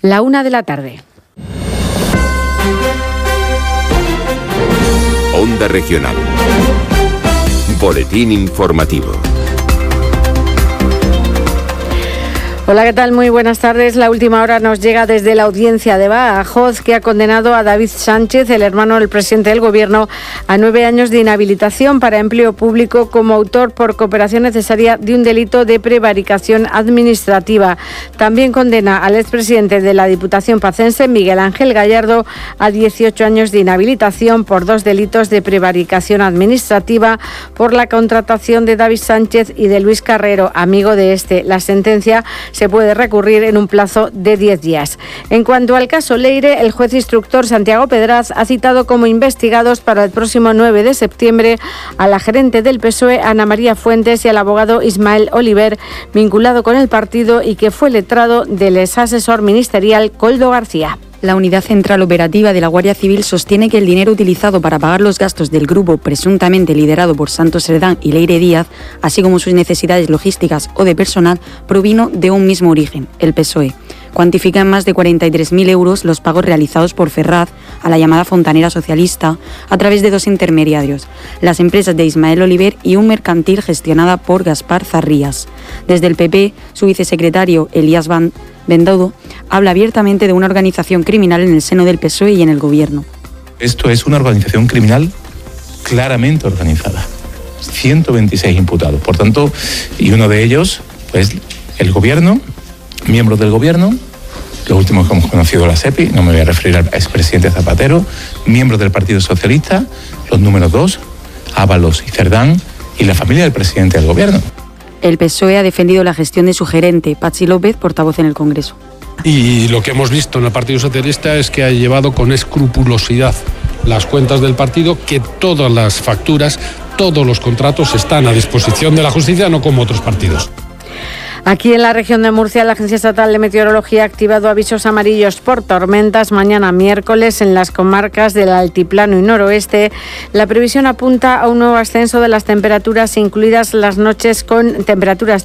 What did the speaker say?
1:00 p.m. Onda Regional. Boletín informativo. Hola, ¿qué tal? Muy buenas tardes. La última hora nos llega desde la audiencia de Badajoz, que ha condenado a David Sánchez, el hermano del presidente del Gobierno, a 9 años de inhabilitación para empleo público como autor por cooperación necesaria de un delito de prevaricación administrativa. También condena al expresidente de la Diputación Pacense, Miguel Ángel Gallardo, a 18 años de inhabilitación por 2 delitos de prevaricación administrativa por la contratación de David Sánchez y de Luis Carrero, amigo de este. La sentencia se puede recurrir en un plazo de 10 días. En cuanto al caso Leire, el juez instructor Santiago Pedraz ha citado como investigados para el próximo 9 de septiembre a la gerente del PSOE, Ana María Fuentes, y al abogado Ismael Oliver, vinculado con el partido y que fue letrado del exasesor ministerial Koldo García. La Unidad Central Operativa de la Guardia Civil sostiene que el dinero utilizado para pagar los gastos del grupo presuntamente liderado por Santos Cerdán y Leire Díaz, así como sus necesidades logísticas o de personal, provino de un mismo origen, el PSOE. Cuantifica en más de 43.000 euros los pagos realizados por Ferraz a la llamada Fontanera Socialista a través de 2 intermediarios, las empresas de Ismael Oliver y un mercantil gestionada por Gaspar Zarrías. Desde el PP, su vicesecretario Elías Bendodo habla abiertamente de una organización criminal en el seno del PSOE y en el Gobierno. Esto es una organización criminal claramente organizada. 126 imputados, por tanto, y uno de ellos, pues el Gobierno, miembros del Gobierno, los últimos que hemos conocido la SEPI, no me voy a referir al expresidente Zapatero, miembros del Partido Socialista, los números 2, Ábalos y Cerdán, y la familia del presidente del Gobierno. El PSOE ha defendido la gestión de su gerente, Patxi López, portavoz en el Congreso. Y lo que hemos visto en el Partido Socialista es que ha llevado con escrupulosidad las cuentas del partido, que todas las facturas, todos los contratos están a disposición de la justicia, no como otros partidos. Aquí en la región de Murcia, la Agencia Estatal de Meteorología ha activado avisos amarillos por tormentas mañana miércoles en las comarcas del Altiplano y Noroeste. La previsión apunta a un nuevo ascenso de las temperaturas, incluidas las noches con temperaturas